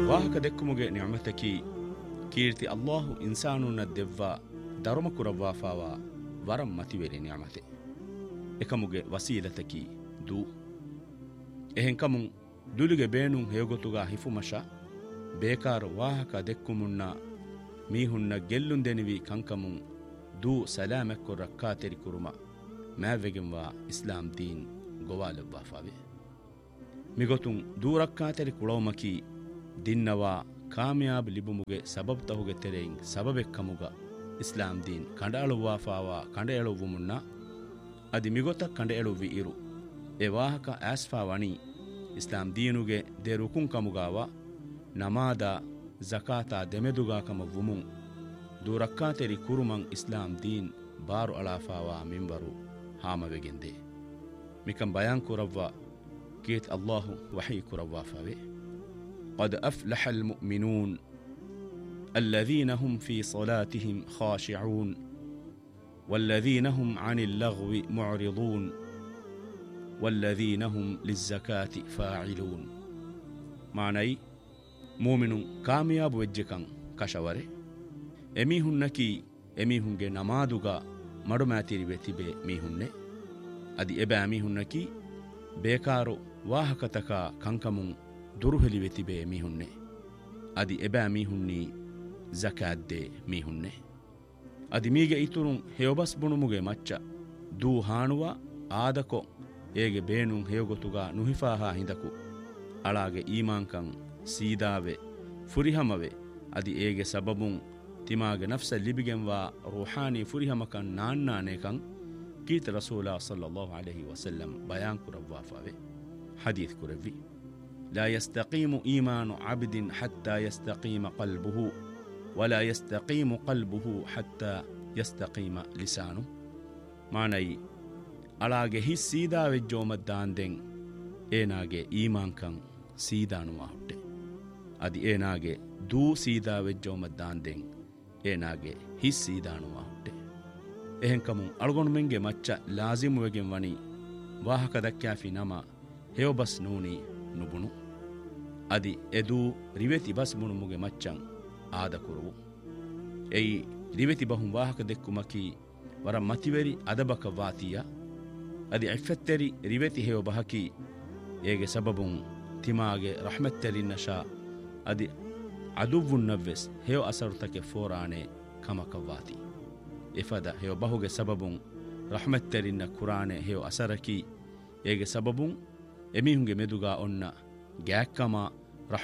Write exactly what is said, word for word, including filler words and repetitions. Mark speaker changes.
Speaker 1: ವಾಹಕ ದೆಕ್ಕುಮುಗೆ ನಿಅಮತಕಿ ಕೀರ್ತಿ ಅಲ್ಲಾಹು ಇನ್ಸಾನುನ್ನ ದೆವ್ವ ದರಮ ಕುರವ್ವಾಫಾವ ವರಂ ಮತಿವೆರಿ ನಿಅಮತೆ ಎಕಮುಗೆ ವಸೀಲತಕಿ ದೂ ಎಹೆಂಕಮು ದುಲುಗೆ ಬೇಣು ಹೇಗೊತುಗ ಹಿಫುಮಶ ಬೇಕಾರು ವಾಹಕ ದೆಕ್ಕುಮುನ್ನ ಮೀಹುನ್ನ ಗೆಲ್ಲುಂದೆನಿವಿ ಕಂಕಮು ದೂ ಸಲಾಮೆಕ್ಕು ರಕ್ಕಾತೆರಿ ಕುರುಮ ಮ್ಯಾವೆಗೆಂವಾ ಇಸ್ಲಾಂ ದೀನ್ ಗೊವಾಲವ್ವಾಫಾವೆ ಮಿಗೊತುಂ ದೂ ರಕ್ಕಾತೆರಿ ಕುಳವಮಕಿ ದಿನ್ನವಾ ಕಾಮಯಾಬ್ ಲಿಬುಮುಗೆ ಸಬಬ್ ತಹುಗೆ ತೆರೆಯಿಂ ಸಬಬೆಕ್ಕಮುಗ ಇಸ್ಲಾಂ ದೀನ್ ಕಂಡಾಳುವಾಫಾವ ಕಂಡೆಯಳುವು ಮುನ್ನ ಅದಿ ಮಿಗೊತ ಕಂಡೆಯಳುವಿ ಇರು ಎ ವಾಹಕ ಆಸ್ಫಾ ವಣಿ ಇಸ್ಲಾಂ ದೀನುಗೆ ದೆ ರುಕುಂ ಕಮುಗಾವ ನಮಾದ ಜಕಾತಾ ದೆಮೆದುಗಾಕಮ ವುಮುಂ ದೂರಕ್ಕಾತೆರಿ ಕುರುಮಂ ಇಸ್ಲಾಂ ದೀನ್ ಬಾರು ಅಳಾಫಾವ ಮಿಂಬರು ಹಾಮವೆಗೆಂದೆ ಮಿಕಂ ಬಯಾನ್ ಕುರವ್ವ ಕೀತ್ ಅಲ್ಲಾಹು ವಹಿ ಕುರವ್ವಾಫಾವೆ قد أفلح المؤمنون الذين هم في صلاتهم خاشعون والذين هم عن اللغو معرضون والذين هم للزكاة فاعلون معنى مؤمن كامياب وجهكم كشوره ಎಮೀಹುನ್ನಕಿ ಎಮೀಹುಂಗೆ ನಮಾದುಗ ಮಡುಮ್ಯಾತಿರಿ ವೆತಿಬೆ ಮೀಹುನ್ನೆ ಅದಿ ಎಬೆ ಅಮೀಹುನ್ನಕಿ ಬೇಕಾರು ವಾಹಕತಕ ಕಂಕಮುಂ ದುರುಹಲಿ ವೆತಿಬೆ ಮೀಹುನ್ನೆ ಅದಿ ಎಬೆ ಅಮೀಹುನ್ನಿ ಜಕಾದ್ದೆ ಮೀಹುನ್ನೆ ಅದಿ ಮೀಗೆ ಇತುರುಂ ಹೇವಬಸ್ ಬುಣುಮುಗೆ ಮಚ್ಚ ದೂ ಹಾಣುವ ಆದಕೊ ಏಗೆ ಬೇಣುಂ ಹೇವಗೊತುಗ ನುಹಿಫಾಹಾ ಹಿಂದಕು ಅಳಾಗೆ ಈಮಾಂಕಂ ಸೀದಾವೆ ಫುರಿಹಮವೆ ಅದಿ ಏಗೆ ಸಬಬುಂ ತಿಮಾಗೆ ನಫ್ಸ ಲಿಬಿಗೆಂವಾ ರೂಹಾನಿ ಫುರಿಹಮಕನ್ ನಾನ್ನಾನೇಕಂ ಕೀತ ರಸೂಲ ಸಲ್ಲಲ್ಲಾಹು ಅಲೈಹಿ ವಸಲ್ಲಂ ಬಯಾನ್ ಕುರವ್ವಾಫಾವೆ ಹದೀತ್ ಕುರವ್ವಿ ಲಾ ಯಸ್ತಕೀಮು ಈಮಾನು ಅಬ್ದಿನ್ ಹತ್ತಾ ಯಸ್ತಕೀಮ ಕಲ್ಬುಹು ವಲಾ ಯಸ್ತಕೀಮು ಕಲ್ಬುಹು ಹತ್ತಾ ಯಸ್ತಕೀಮ ಲಿಸಾನು ಮಾನೈ ಅಳಾಗೆ ಹಿ ಸೀದಾ ವೆಜ್ಜೋಮದ್ದಾಂದೆಂ ಏನಾಗೆ ಈಮಾಂಕಂ ಸೀದಾನುವಾ ಹುಟ್ಟೆ ಅದಿ ಏನಾಗೆ ದೂ ಸೀದಾ ವೆಜ್ಜೋಮದ್ದಾಂದೆಂ ಏನಾಗೆ ಹಿಸ್ ಸೀದಾನುವಾ ಹುಟ್ಟೆ ಎಹೆಂಕಮು ಅಳಗೊಂಡ್ಮೆಂಗೆ ಮಚ್ಚ ಲಾಜಿಮುವೆಗೆಂ ವಣಿ ವಾಹಕ ದಕ್ಕಾಫಿ ನಮ ಹೇವಬಸ್ ನೂನಿ ನುಬುಣು ಅದಿ ಎದೂ ರಿವೆತಿ ಬಸ್ ಬುಣುಮುಗೆ ಮಚ್ಚಂ ಆದ ಕುರುವು ಎಯಿ ರಿವೆತಿ ಬಹುಂ ವಾಹಕ ದೆಕ್ಕುಮಕಿ ವರ ಮತಿವೆರಿ ಅದಬಕ ವಾತಿಯ ಅದಿ ಎಫೆತ್ತೆರಿ ರಿವೆತಿ ಹೇವ ಬಹಕಿ ಏಗೆ ಸಬಬುಂ ತಿಮಾಗೆ ರಹಮತ್ತೆರಿನ್ನಶಾ ಅದಿ ಅದುವುನ್ನವ್ವೆಸ್ ಹೇವ ಅಸರುತಕೆ ಫೋರಾಣೆ ಕಮಕವ್ವಾತಿ ಇಫದ ಹೇವ ಬಹುಗೆ ಸಬಬುಂ ರಹಮತ್ತೆರಿನ್ನ ಕುರಾಣೆ ಹೇವ ಅಸರಕಿ ಏಗೆ ಸಬಬುಂ ಎಮಿಹುಂಗೆ ಮೆದುಗಾ ಒನ್ನ ಗ್ಯಾಕ್ಕಮ